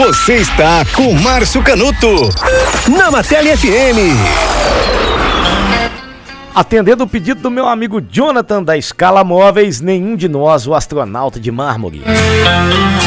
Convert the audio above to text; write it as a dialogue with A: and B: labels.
A: Você está com Márcio Canuto na Martelli FM.
B: Atendendo o pedido do meu amigo Jonathan da Escala Móveis, nenhum de nós o astronauta de mármore.